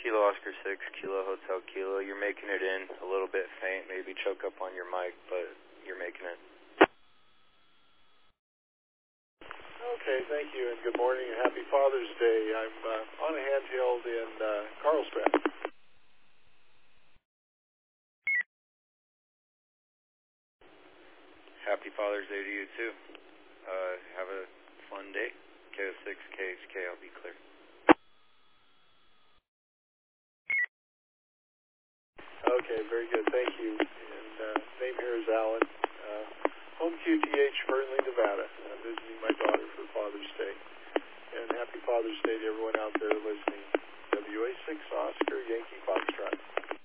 Kilo Oscar 6, Kilo Hotel Kilo. You're making it in a little bit faint, maybe choke up on your mic, but you're making it. Okay, thank you, and good morning, and happy Father's Day. I'm on a handheld in Carlsbad. Happy Father's Day to you, too. Have a fun day. KO6, KHK, I'll be clear. Okay, very good, thank you. And